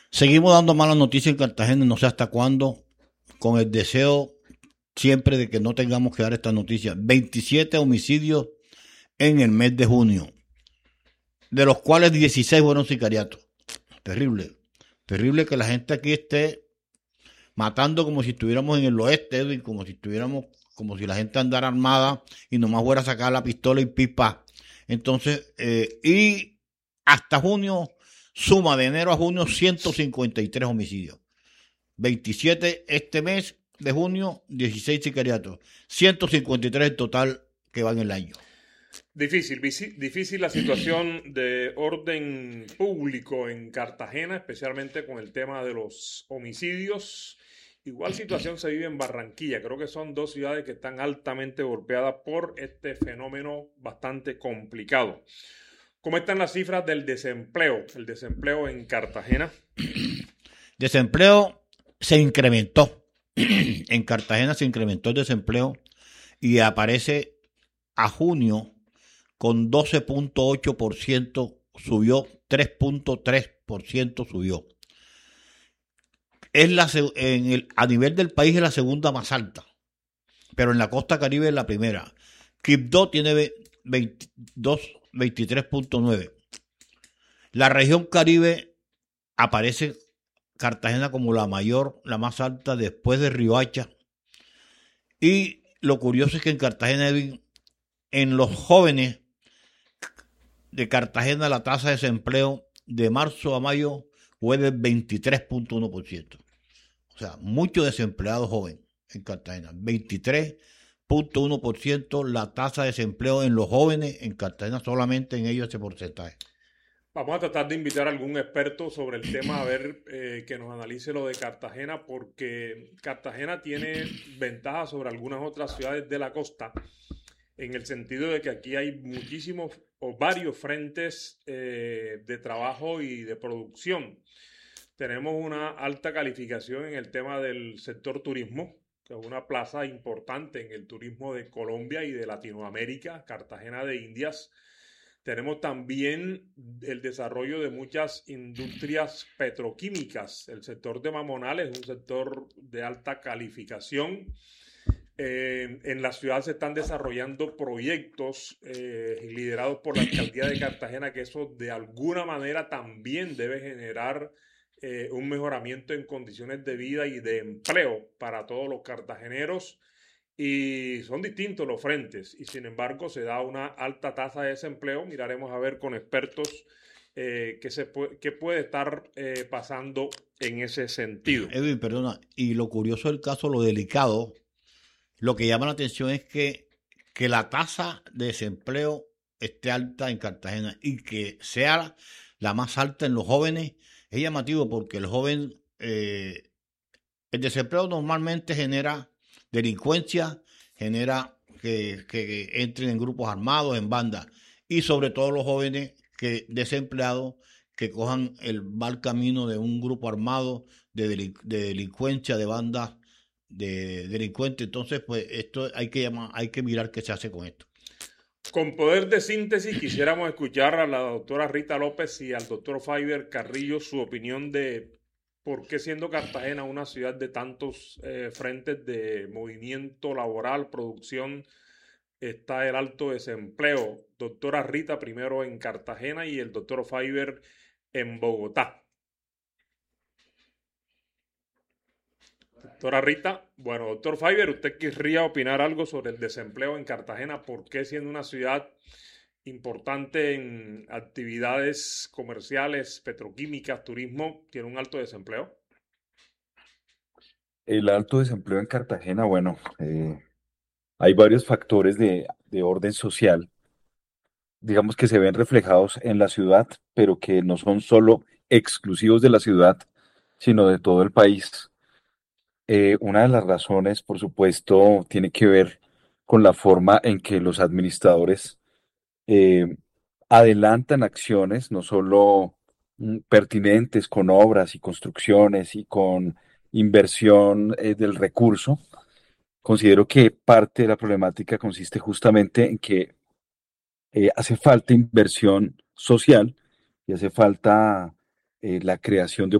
Seguimos dando malas noticias en Cartagena, no sé hasta cuándo, con el deseo siempre de que no tengamos que dar esta noticia. 27 homicidios en el mes de junio, de los cuales 16 fueron sicariatos. Terrible. Terrible que la gente aquí esté matando como si estuviéramos en el oeste, Edwin, como si la gente andara armada y nomás fuera a sacar la pistola y pipa. Entonces, y hasta junio, suma de enero a junio 153 homicidios. 27 este mes de junio, 16 sicariatos. 153 en total que van el año. Difícil la situación de orden público en Cartagena, especialmente con el tema de los homicidios. Igual situación se vive en Barranquilla. Creo que son dos ciudades que están altamente golpeadas por este fenómeno bastante complicado. ¿Cómo están las cifras del desempleo? El desempleo en Cartagena. Desempleo se incrementó. En Cartagena se incrementó el desempleo y aparece a junio con 12.8%, subió 3.3% subió. A nivel del país es la segunda más alta, pero en la costa caribe es la primera. Quibdó tiene 23.9. La región caribe aparece Cartagena como la mayor, la más alta después de Riohacha. Y lo curioso es que en Cartagena, en los jóvenes de Cartagena, la tasa de desempleo de marzo a mayo fue del 23.1%. O sea, mucho desempleado joven en Cartagena. 23.1% la tasa de desempleo en los jóvenes en Cartagena, solamente en ellos ese porcentaje. Vamos a tratar de invitar a algún experto sobre el tema, a ver que nos analice lo de Cartagena, porque Cartagena tiene ventajas sobre algunas otras ciudades de la costa, en el sentido de que aquí hay muchísimos o varios frentes de trabajo y de producción. Tenemos una alta calificación en el tema del sector turismo, que es una plaza importante en el turismo de Colombia y de Latinoamérica, Cartagena de Indias. Tenemos también el desarrollo de muchas industrias petroquímicas. El sector de Mamonal es un sector de alta calificación. En la ciudad se están desarrollando proyectos liderados por la alcaldía de Cartagena, que eso de alguna manera también debe generar un mejoramiento en condiciones de vida y de empleo para todos los cartageneros. Y son distintos los frentes y sin embargo se da una alta tasa de desempleo. Miraremos a ver con expertos qué puede estar pasando en ese sentido. Edwin, perdona, y lo curioso del caso, lo delicado, lo que llama la atención es que la tasa de desempleo esté alta en Cartagena y que sea la más alta en los jóvenes. Es llamativo porque el desempleo normalmente genera delincuencia, genera que entren en grupos armados, en bandas, y sobre todo los jóvenes desempleados que cojan el mal camino de un grupo armado de delincuencia, de bandas de delincuentes. Entonces, pues esto hay que mirar qué se hace con esto. Con poder de síntesis, quisiéramos escuchar a la doctora Rita López y al doctor Fiber Carrillo su opinión de por qué, siendo Cartagena una ciudad de tantos frentes de movimiento laboral, producción, está el alto desempleo. Doctora Rita primero en Cartagena y el doctor Fiber en Bogotá. Doctora Rita, bueno, doctor Fiber, ¿usted querría opinar algo sobre el desempleo en Cartagena? ¿Por qué, siendo una ciudad importante en actividades comerciales, petroquímicas, turismo, tiene un alto desempleo? El alto desempleo en Cartagena, bueno, hay varios factores de orden social, digamos que se ven reflejados en la ciudad, pero que no son solo exclusivos de la ciudad, sino de todo el país. Una de las razones, por supuesto, tiene que ver con la forma en que los administradores eh, adelantan acciones, no solo pertinentes con obras y construcciones y con inversión del recurso. Considero que parte de la problemática consiste justamente en que hace falta inversión social y hace falta la creación de